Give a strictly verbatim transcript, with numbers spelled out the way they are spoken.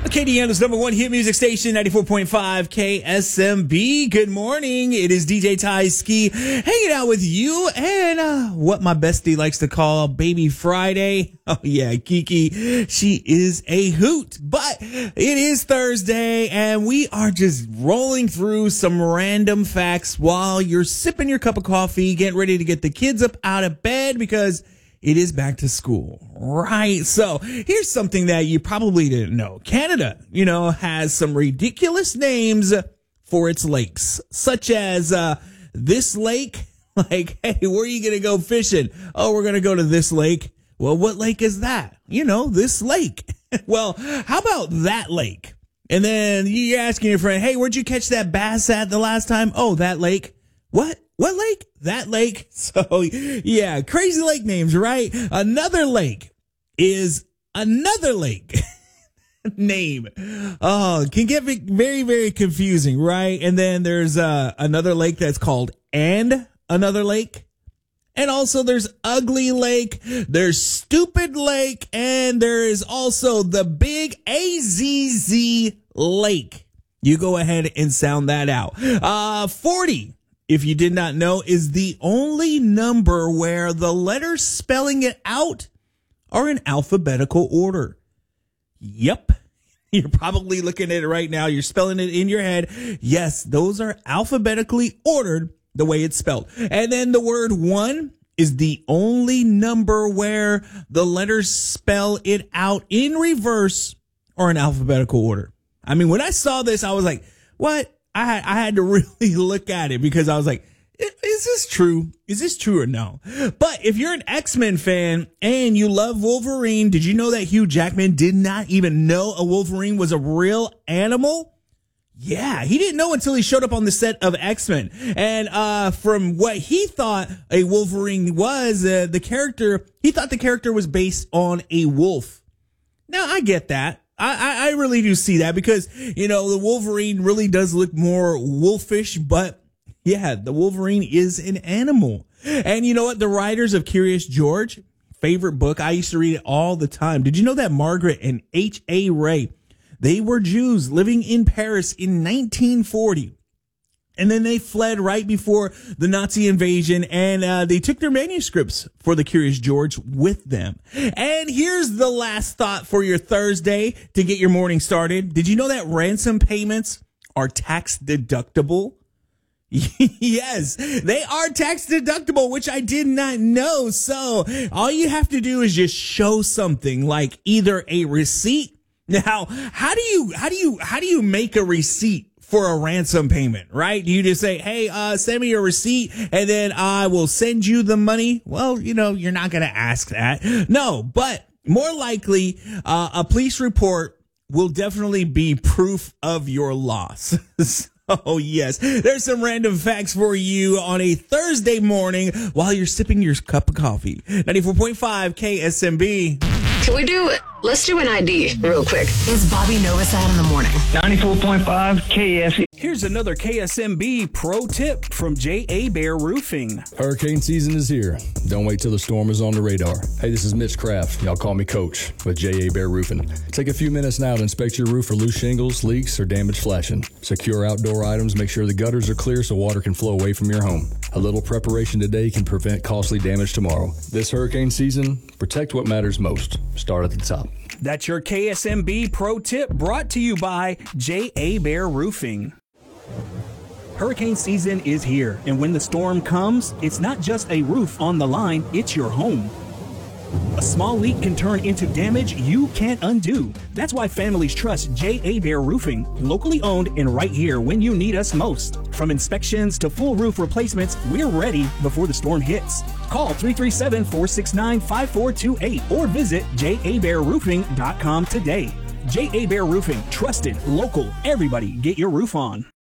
Acadiana's number one hit music station, ninety-four point five K S M B. Good morning. It is D J Ty Ski hanging out with you and uh, what my bestie likes to call Baby Friday. Oh, yeah, Kiki. She is a hoot. But it is Thursday and we are just rolling through some random facts while you're sipping your cup of coffee, getting ready to get the kids up out of bed because it is back to school, right? So here's something that you probably didn't know. Canada, you know, has some ridiculous names for its lakes, such as uh, this lake. Like, hey, where are you going to go fishing? Oh, we're going to go to this lake. Well, what lake is that? You know, this lake. Well, how about that lake? And then you're asking your friend, hey, where'd you catch that bass at the last time? Oh, that lake. What? What lake? That lake. So, yeah, crazy lake names, right? Another lake is another lake name. Oh, can get very, very confusing, right? And then there's uh, another lake that's called And Another Lake. And also there's Ugly Lake, there's Stupid Lake, and there is also the Big A Z Z Lake. You go ahead and sound that out. Uh, forty. If you did not know, is the only number where the letters spelling it out are in alphabetical order. Yep. You're probably looking at it right now. You're spelling it in your head. Yes, those are alphabetically ordered the way it's spelled. And then the word one is the only number where the letters spell it out in reverse or in alphabetical order. I mean, when I saw this, I was like, what? I had, I had to really look at it because I was like, is this true? Is this true or no? But if you're an X-Men fan and you love Wolverine, did you know that Hugh Jackman did not even know a Wolverine was a real animal? Yeah, he didn't know until he showed up on the set of X-Men. And uh from what he thought a Wolverine was, uh, the character, he thought the character was based on a wolf. Now, I get that. I, I really do see that because, you know, the Wolverine really does look more wolfish, but yeah, the Wolverine is an animal. And you know what? The writers of Curious George, favorite book, I used to read it all the time. Did you know that Margaret and H A Ray, they were Jews living in Paris in nineteen forty? And then they fled right before the Nazi invasion, and uh, they took their manuscripts for the Curious George with them. And here's the last thought for your Thursday to get your morning started. Did you know that ransom payments are tax deductible? Yes, they are tax deductible, which I did not know. So all you have to do is just show something like either a receipt. Now, how do you, how do you, how do you make a receipt for a ransom payment, right? Do you just say, hey, uh, send me a receipt and then I will send you the money? Well, you know, you're not going to ask that. No, but more likely, uh, a police report will definitely be proof of your loss. Oh, yes. There's some random facts for you on a Thursday morning while you're sipping your cup of coffee. ninety-four point five K S M B. Can we do it? Let's do an I D real quick. Is Bobby Novosad in the morning? ninety-four point five K S E. Here's another K S M B pro tip from J A Bear Roofing. Hurricane season is here. Don't wait till the storm is on the radar. Hey, this is Mitch Kraft. Y'all call me Coach with J A Bear Roofing. Take a few minutes now to inspect your roof for loose shingles, leaks, or damaged flashing. Secure outdoor items. Make sure the gutters are clear so water can flow away from your home. A little preparation today can prevent costly damage tomorrow. This hurricane season, protect what matters most. Start at the top. That's your K S M B pro tip brought to you by J A Bear Roofing. Hurricane season is here, and when the storm comes, it's not just a roof on the line, it's your home. A small leak can turn into damage you can't undo. That's why families trust J A Bear Roofing, locally owned and right here when you need us most. From inspections to full roof replacements, we're ready before the storm hits. Call three three seven, four six nine, five four two eight or visit J A bear roofing dot com today. J A Bear Roofing, trusted, local, everybody get your roof on.